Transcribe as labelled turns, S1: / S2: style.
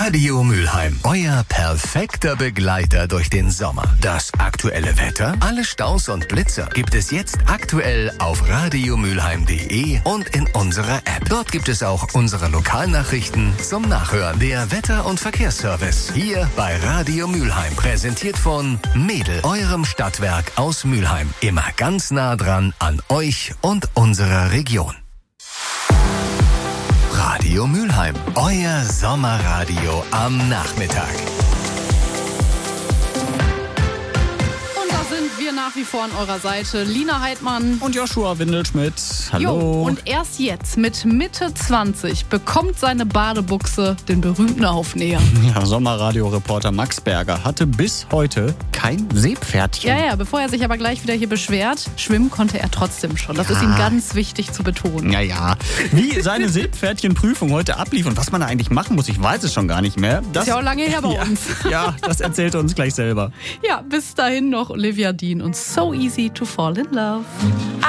S1: Radio Mülheim, euer perfekter Begleiter durch den Sommer. Das aktuelle Wetter, alle Staus und Blitzer gibt es jetzt aktuell auf radiomülheim.de und in unserer App. Dort gibt es auch unsere Lokalnachrichten zum Nachhören. Der Wetter- und Verkehrsservice hier bei Radio Mülheim, präsentiert von Mädel, eurem Stadtwerk aus Mülheim. Immer ganz nah dran an euch und unserer Region. Radio Mülheim, euer Sommerradio am Nachmittag.
S2: Und da sind wir nach wie vor an eurer Seite. Lina Heidmann
S3: und Joshua Windelschmidt. Hallo.
S2: Jo, und erst jetzt mit Mitte 20 bekommt seine Badebuchse den berühmten Aufnäher.
S3: Ja, Sommerradio-Reporter Max Berger hatte bis heute kein Seepferdchen.
S2: Ja, bevor er sich aber gleich wieder hier beschwert, schwimmen konnte er trotzdem schon. Das ist ihm ganz wichtig zu betonen.
S3: Ja. Wie seine Seepferdchenprüfung heute ablief und was man da eigentlich machen muss, ich weiß es schon gar nicht mehr.
S2: Das ist ja auch lange her bei uns.
S3: Ja, das erzählt er uns gleich selber.
S2: Ja, bis dahin noch Olivia Dean und So Easy to Fall in Love.